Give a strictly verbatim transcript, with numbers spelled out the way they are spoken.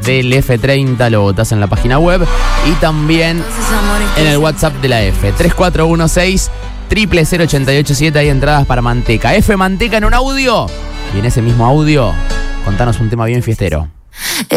del F treinta, lo botás en la página web y también en el WhatsApp de la F. tres cuatro uno seis, cero cero cero ocho ocho siete. Hay entradas para Manteca. F Manteca en un audio. Y en ese mismo audio, contanos un tema bien fiestero.